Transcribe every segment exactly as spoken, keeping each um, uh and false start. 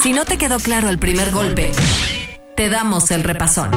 Si no te quedó claro el primer golpe, te damos el repasón.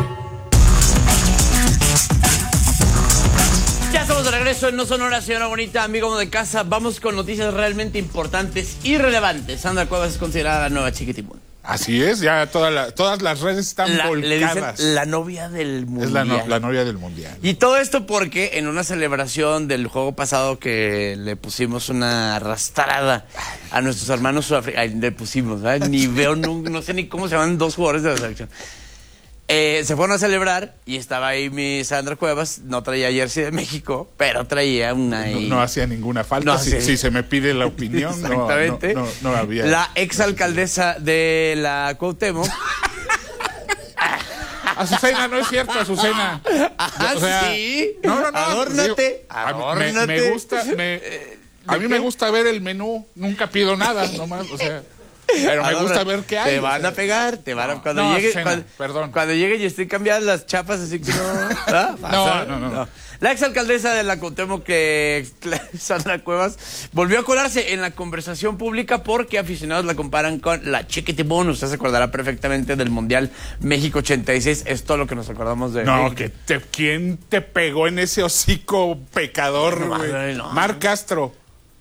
Ya estamos de regreso en No Sonora, señora bonita, amigo de casa. Vamos con noticias realmente importantes y relevantes. Sandra Cuevas es considerada la nueva Chiquitibún. Así es, ya toda la, todas las redes están la, volcadas. Le dicen la novia del mundial. Es la, no, la novia del mundial. Y todo esto porque en una celebración del juego pasado que le pusimos una arrastrada a nuestros hermanos sudafricanos, le pusimos, ¿sabes? Ni veo, no, no sé ni cómo se llaman dos jugadores de la selección. Eh, se fueron a celebrar y estaba ahí mi Sandra Cuevas, no traía jersey de México, pero traía una... No, no hacía ninguna falta, no, si, sí. si se me pide la opinión, exactamente. No, no, no, no había... La exalcaldesa de la Cuauhtémoc... Azucena, no es cierto, Azucena. Ah, o sea, sí. No, no, no. Adórnate. Digo, Adórnate. Me, me gusta, me, a mí qué? me gusta ver el menú, nunca pido nada, nomás, o sea... Pero me gusta ver qué hay. Te van o sea. a pegar, te van a... No, cuando no, llegue, Azucena, cuando, perdón. Cuando llegue y estén cambiadas las chapas, así que no... ¿Ah? no, no, no, no. La exalcaldesa de la Cuauhtémoc, que Sandra Cuevas, volvió a colarse en la conversación pública porque aficionados la comparan con la Chiquitibún. Usted se acordará perfectamente del Mundial México ochenta y seis. Es todo lo que nos acordamos de... No, México. que te, ¿quién te pegó en ese hocico pecador, No, güey? madre, no. Mar Castro.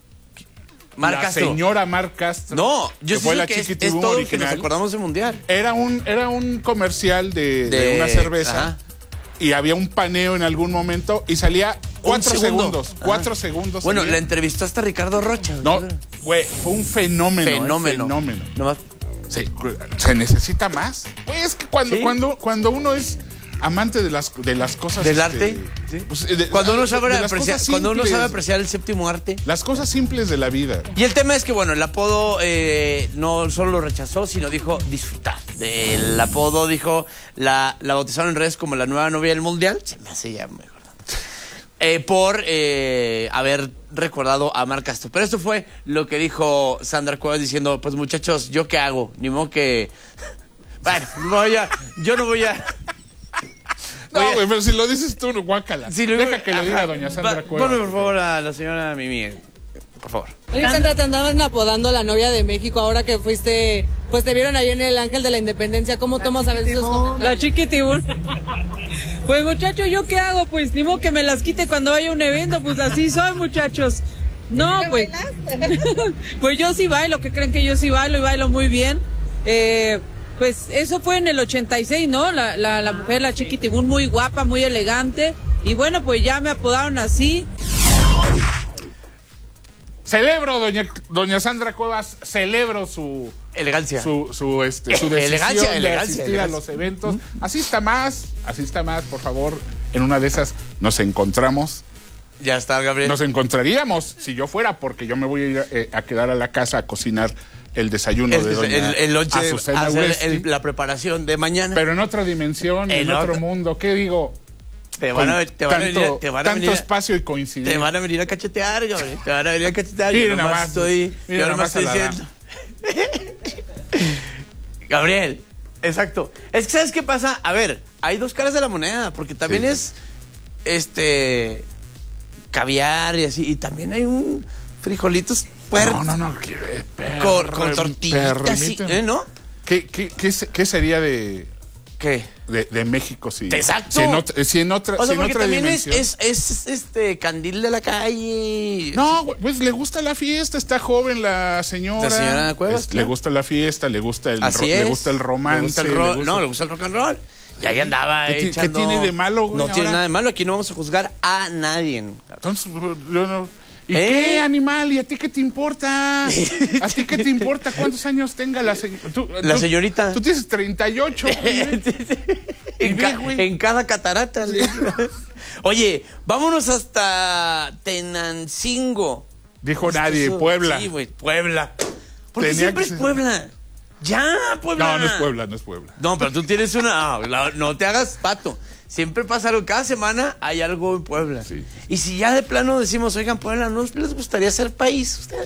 Mar la Castro. señora Mar Castro. No, yo que sí fue sé la que es, es Chiquitibún todo lo que nos original. acordamos del Mundial. Era un, era un comercial de, de, De- una cerveza. ajá. Y había un paneo en algún momento y salía cuatro segundo. segundos. Ajá. Cuatro segundos. Bueno, salía. la entrevistó hasta Ricardo Rocha. No, güey, fue un fenómeno. eh, Fenómeno. fenómeno. Nomás- Se, se necesita más. Güey, es que cuando, Sí. cuando, cuando uno es amante de las, de las cosas... ¿Del este, arte? Sí. pues, de- Cuando uno de sabe las apreciar, cosas cuando uno simples. sabe apreciar el séptimo arte. Las cosas simples de la vida. Y el tema es que, bueno, el apodo eh, no solo lo rechazó, sino dijo disfrutar. El apodo dijo, la, la bautizaron en redes como la nueva novia del mundial. Se me hace ya mejor. Eh, por eh, haber recordado a Mar Castro. Pero esto fue lo que dijo Sandra Cuevas diciendo, pues muchachos, ¿yo qué hago? Ni modo que... Bueno, voy a, yo no voy a... No, Voy a- güey, pero si lo dices tú, guácala. Si lo- Deja que lo diga Ajá. doña Sandra Va- Cuevas. Ponme, por favor, a la señora Mimi. Por favor. Oye, Sandra, te andaban apodando la novia de México ahora que fuiste, pues te vieron ahí en el Ángel de la Independencia. ¿Cómo tomas a veces esos comentarios? La Chiquitibún. Pues muchacho, ¿yo qué hago? Pues ni modo que me las quite cuando vaya a un evento, pues así soy, muchachos. No, pues. Pues yo sí bailo, que creen que yo sí bailo y bailo muy bien. Eh, pues eso fue en el ochenta y seis, ¿no? La, la, la mujer, la Chiquitibún, muy guapa, muy elegante. Y bueno, pues ya me apodaron así. Celebro, doña, doña Sandra Cuevas, celebro su... Elegancia. Su, su, este, su decisión Elegancia, de elegancia, asistir elegancia. a los eventos. Asista más, asista más, por favor. En una de esas nos encontramos. Ya está, Gabriel. Nos encontraríamos si yo fuera, porque yo me voy a ir eh, a quedar a la casa a cocinar el desayuno el, de doña el, el lonche, Azucena hacer Uresti, el- la preparación de mañana. pero en otra dimensión, en, En otro otra- mundo. ¿Qué digo? te van a, Con te van a tanto, venir, te van a tanto venir, a- espacio y coincidir. te van a venir a cachetear, Gabriel. Te van a venir a cachetear. Mira Yo nomás nomás, estoy, mira yo nomás nomás estoy a la diciendo. Gabriel, exacto. Es que, ¿sabes qué pasa? A ver, hay dos caras de la moneda, porque también Sí. es este caviar y así, y también hay un frijolitos puertos No, no, no. que- eh, con, perre- con tortillitas, así, permíteme. ¿eh, ¿no? ¿Qué, qué, qué, se- qué sería de, ¿Qué? de, de México si, Exacto. si en otra, si en otra, O si sea, en porque otra también es, dimensión? es, es, este candil de la calle. No, güey, pues le gusta la fiesta, está joven la señora. La señora Cuevas, Es- claro. Le gusta la fiesta, le gusta el, Así ro- es. le gusta el romance. Le gusta el le ro- gusta- No, le gusta el rock and roll. Y ahí andaba ¿Qué ti- echando... qué tiene de malo, güey, No tiene ahora? nada de malo. Aquí no vamos a juzgar a nadie. Entonces, yo no- ¿y ¿Eh? qué, animal? ¿Y a ti qué te importa? ¿A ti qué te importa cuántos años tenga la señorita? La señorita. Tú tienes treinta y ocho. güey. En, Y ca- ve, güey. en cada catarata. le- Oye, vámonos hasta Tenancingo. Dijo nadie, Eso- Puebla. Sí, güey, Puebla. Porque Tenía siempre que es ser- Puebla. Ya, Puebla. No, no es Puebla, no es Puebla. No, pero tú tienes una... No, la- no te hagas pato. Siempre pasa algo. Cada semana hay algo en Puebla. Sí. Y si ya de plano decimos, oigan, Puebla, ¿no les gustaría ser país? Ustedes,